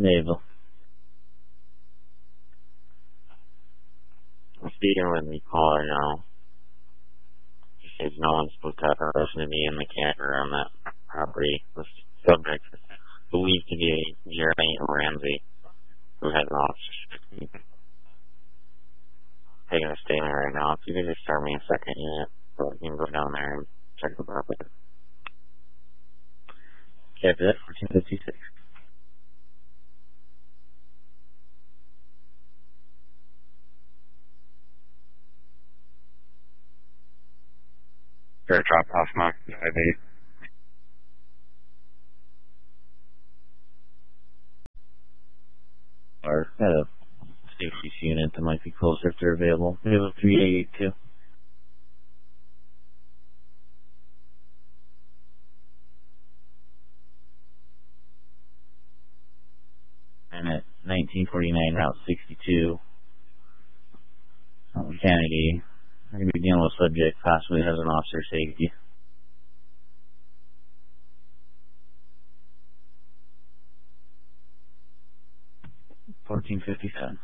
Naval. I'm speaking with the caller now. She says no one's supposed to have her listen to me in the camper on that property. The subject is believed to be Jeremy Ramsey, who has an officer. Taking a statement right now. If you could just start me a second unit, so we can go down there and check the property. Okay, for that, 1456. Fair drop off mark 58. Or got a 60 unit that might be closer if they're available. We have a 3882. And at 1949 Route 62, Kennedy, we're going to be dealing with subject possibly has an officer safety. $14.57.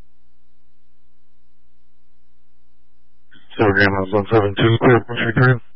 So Grandma's 172, clear for return.